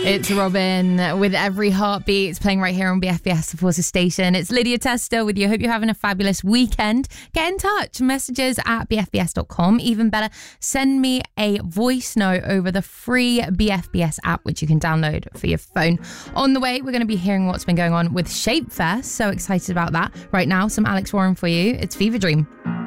It's Robin with Every Heartbeat. It's playing right here on BFBS, the Forces Station. It's Lydia Tester with you. Hope you're having a fabulous weekend. Get in touch. Messages at bfbs.com. Even better, send me a voice note over the free BFBS app, which you can download for your phone. On the way, we're going to be hearing what's been going on with Shapefest. So excited about that. Right now, some Alex Warren for you. It's Fever Dream.